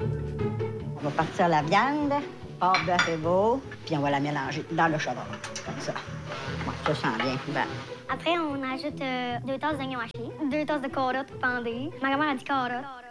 On va partir la viande, porc, bœuf et veau, puis on va la mélanger dans le chaudron, comme ça. Bon, ça sent bien. Ben. Après, on ajoute 2 tasses d'oignons hachés, 2 tasses de carottes pendées. Ma grand-mère a dit carottes.